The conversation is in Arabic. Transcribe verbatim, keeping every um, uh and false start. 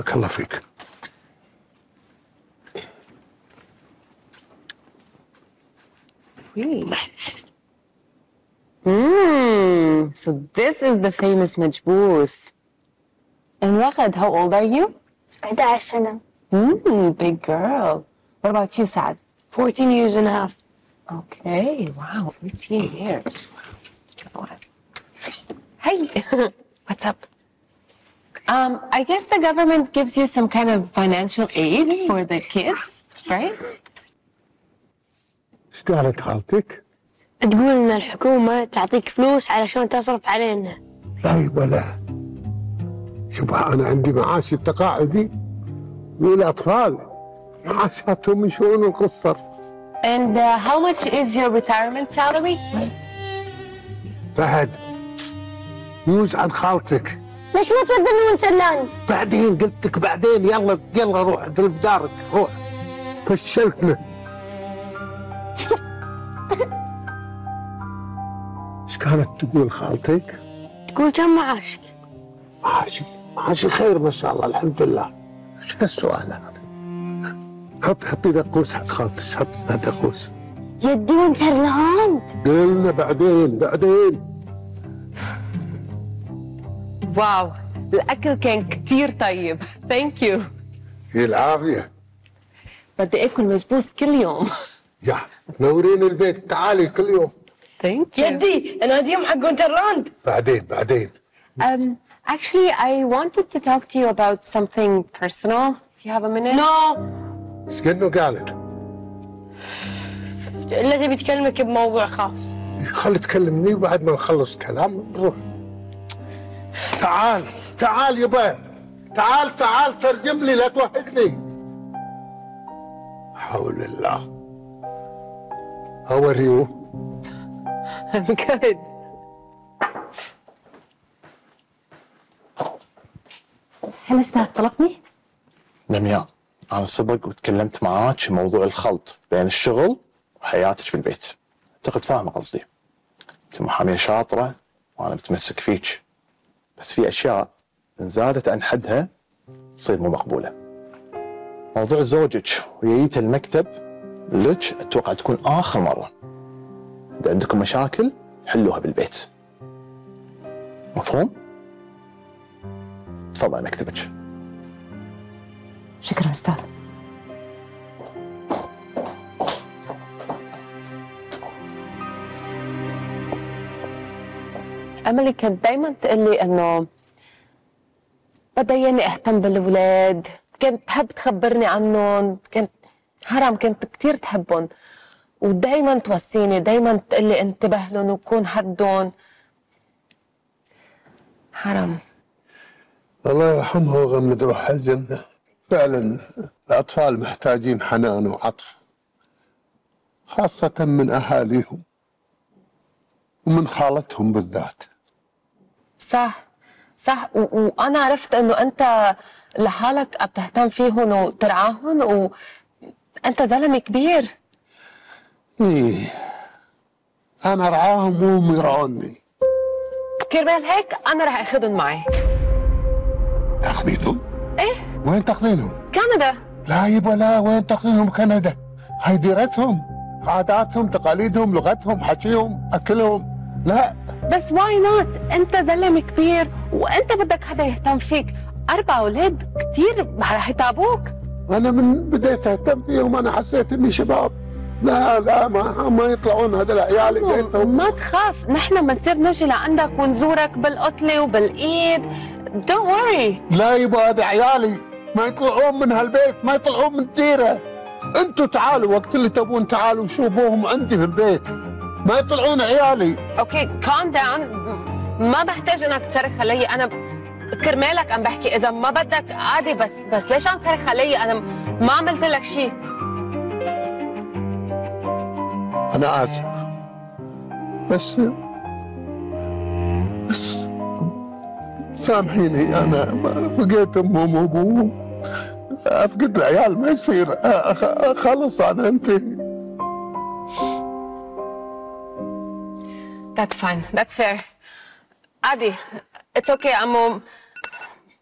بارك الله فيك. Mmm, so this is the famous Majboos. And Ragad, how old are you? إحدى عشرة سنة. Mmm, big girl. What about you, Saad? fourteen years and a half. Okay, wow, eighteen years. Wow, it's been a while. Hey, what's up? Um, I guess the government gives you some kind of financial aid for the kids, right? ايش قالت خالتك؟ تقول إن الحكومة تعطيك فلوس علشان تصرف علينا. لا يبا لا. شوف أنا عندي معاش التقاعدي والأطفال معاشاتهم من شؤون القصر. And uh, how much is your retirement salary? فهد يوز عن خالتك. ليش ما تودني وانت الآن؟ بعدين قلت لك بعدين يلا يلا روح ادري بدارك روح. فشلتنا. ايش كانت تقول خالتك؟ تقول كم معاشك؟ معاشي معاشي خير ما شاء الله الحمد لله. ايش هالسؤال هذا؟ حط حطي دقوس حق خالتك حط دقوس. يدي وانت الآن؟ قلنا بعدين بعدين. واو، الأكل كان كتير طيب. Thank you. هي العافية. بدي آكل مجبوس كل يوم. يا نورين البيت تعالي كل يوم. Thank you. يدي أنا هديهم حق وينترلاند. بعدين بعدين. Um, actually, I wanted to talk to you about something personal. If you have a minute. No. ايش كأنه قالت؟ إلا تبي تكلمك بموضوع خاص. خلي تكلمني وبعد ما نخلص كلام نروح. تعال تعال يبا تعال تعال ترجم لي لا توهقني. حول الله. How are you? I'm good. هل أستاذ طلبني؟ دمياء، أنا سبق وتكلمت معاك في موضوع الخلط بين الشغل وحياتك بالبيت. أعتقد فاهمة قصدي. أنت محامية شاطرة وأنا متمسك فيك. بس في أشياء إن زادت عن حدها تصير مو مقبولة. موضوع زوجك ويايته المكتب لك أتوقع تكون آخر مرة. إذا عندكم مشاكل حلوها بالبيت. مفهوم؟ تفضل مكتبك. شكرا أستاذ. أملي كانت دايما تقول لي إنه بدها إياني أهتم بالأولاد، كانت تحب تخبرني عنهم، كانت حرام كانت كتير تحبهم ودايما توصيني، دايما تقول لي انتبه لهم وكون حدهم. حرام. الله يرحمها ويغمد روحها الجنة. فعلا الأطفال محتاجين حنان وعطف، خاصة من أهاليهم ومن خالتهم بالذات. صح صح، وأنا عرفت إنه أنت لحالك بتهتم فيهم وترعاهم وأنت زلمة كبير. إيه أنا أرعاهم وهم يرعوني. كرمال هيك أنا رح أخذهم معي. تاخذينهم؟ إيه؟ وين تاخذينهم؟ كندا. لا يبا لا، وين تاخذينهم كندا؟ هاي ديرتهم، عاداتهم، تقاليدهم، لغتهم، حكيهم، أكلهم. لا بس واي نوت؟ أنت زلمة كبير وأنت بدك حدا يهتم فيك. أربع أولاد كتير رح يتعبوك. أنا من بديت أهتم فيهم أنا حسيت إني شباب. لا لا ما ما يطلعون هذول عيالي بيتهم. ما تخاف، نحن بنصير نجي لعندك ونزورك بالقتلة وبالإيد. Don't worry. لا يبا هذا عيالي ما يطلعون من هالبيت، ما يطلعون من الديرة. انتوا تعالوا وقت اللي تبون تعالوا شوفوهم عندي في البيت، ما يطلعون عيالي. اوكي calm down. ما بحتاج انك تصرخ علي، انا كرمالك عم بحكي. اذا ما بدك عادي، بس بس ليش عم تصرخ علي؟ انا ما عملت لك شيء. انا اسف بس بس سامحيني، انا فقدت امهم وابوهم. افقد العيال ما يصير، خلص انا انتهي. That's fine. That's fair. عادي. It's okay عمو.